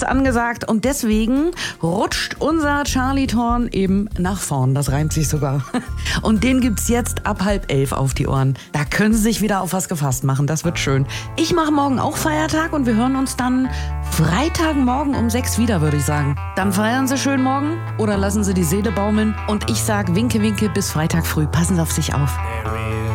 jetzt angesagt und deswegen rutscht unser Charlie Thorn eben nach vorn. Das reimt sich sogar. Und den gibt's jetzt ab 10:30 auf die Ohren. Da können Sie sich wieder auf was gefasst machen. Das wird schön. Ich mache morgen auch Feiertag und wir hören uns dann Freitagmorgen um 6 wieder, würde ich sagen. Dann feiern Sie schön morgen oder lassen Sie die Seele baumeln. Und ich sag Winke, Winke bis Freitag früh. Passen Sie auf sich auf.